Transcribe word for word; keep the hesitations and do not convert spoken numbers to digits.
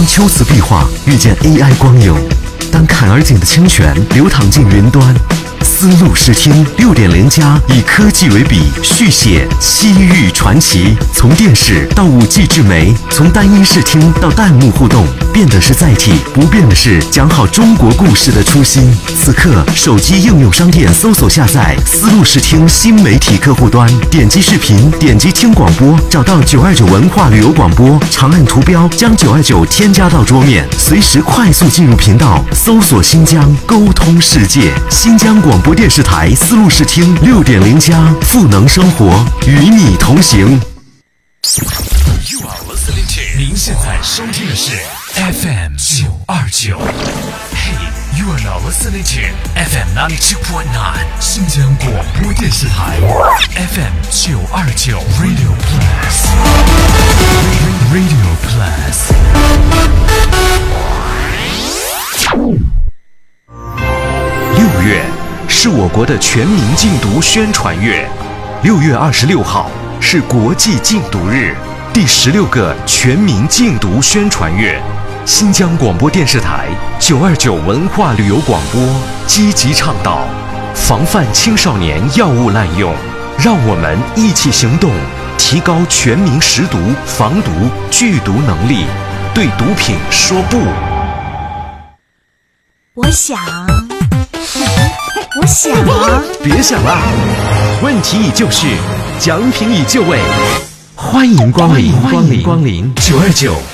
当秋瓷壁画遇见 A I 光影，当坎儿井的清泉流淌进云端，丝路视听 六点零 加以科技为笔，续写西域传奇。从电视到 五 G 智媒，从单音视听到弹幕互动，变的是载体，不变的是讲好中国故事的初心。此刻，手机应用商店搜索下载丝路视听新媒体客户端，点击视频，点击听广播，找到九二九文化旅游广播，长按图标将九二九添加到桌面，随时快速进入频道，搜索新疆，沟通世界。新疆广播电视台丝路视听 六点零 加，赋能生活，与你同行。 You are listening to 您现在收听的是 F M 九二九。Hey, you are now listening to F M ninety two point nine 新疆广播电视台 F M 九二九 Radio Plus Radio Plus。六月是我国的全民禁毒宣传月，六月二十六号是国际禁毒日，第十六个全民禁毒宣传月。新疆广播电视台九二九文化旅游广播积极倡导防范青少年药物滥用，让我们一起行动，提高全民识毒、防毒、拒毒能力，对毒品说不。 我想，我想， 别想了，问题已就绪，奖品已就位，欢迎光临，欢迎光临九二九